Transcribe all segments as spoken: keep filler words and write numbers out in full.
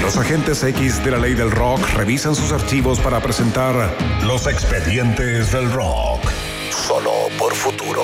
Los agentes X de la ley del rock revisan sus archivos para presentar Los Expedientes del Rock. Solo por Futuro.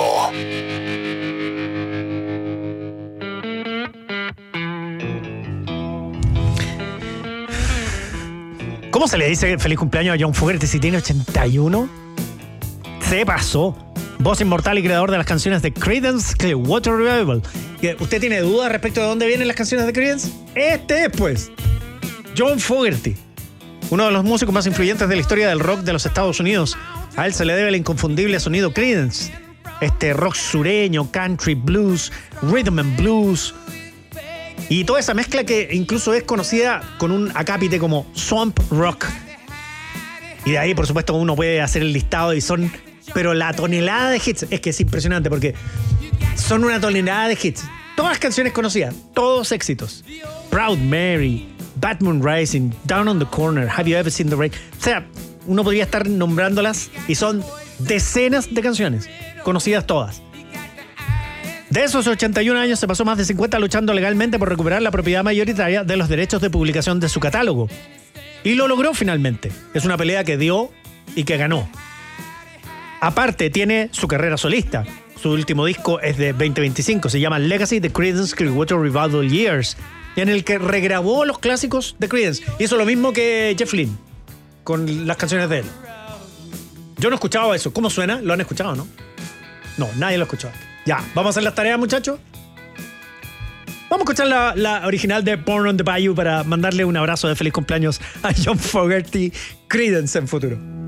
¿Cómo se le dice feliz cumpleaños a John Fogerty si tiene ochenta y uno? Se pasó. Voz inmortal y creador de las canciones de Creedence Clearwater Revival. ¿Usted tiene dudas respecto de dónde vienen las canciones de Creedence? Este es, pues, John Fogerty, uno de los músicos más influyentes de la historia del rock de los Estados Unidos. A él se le debe el inconfundible sonido Creedence. Este rock sureño, country, blues, rhythm and blues. Y toda esa mezcla que incluso es conocida con un acápite como swamp rock. Y de ahí, por supuesto, uno puede hacer el listado y son... Pero la tonelada de hits, es que es impresionante porque son una tonelada de hits. Todas las canciones conocidas, todos éxitos. Proud Mary, Bad Moon Rising, Down on the Corner, Have You Ever Seen the Rain. O sea, uno podría estar nombrándolas y son decenas de canciones, conocidas todas. De esos ochenta y un años se pasó más de cincuenta luchando legalmente por recuperar la propiedad mayoritaria de los derechos de publicación de su catálogo. Y lo logró finalmente. Es una pelea que dio y que ganó. Aparte, tiene su carrera solista. Su último disco es de veinte veinticinco. Se llama Legacy The Creedence Clearwater Revival Years, en el que regrabó los clásicos de Creedence. Hizo lo mismo que Jeff Lynne con las canciones de él. Yo no he escuchado eso. ¿Cómo suena? ¿Lo han escuchado, no? No, nadie lo ha escuchado. Ya, vamos a hacer las tareas, muchachos. Vamos a escuchar la, la original de Born on the Bayou para mandarle un abrazo de feliz cumpleaños a John Fogerty, Creedence en Futuro.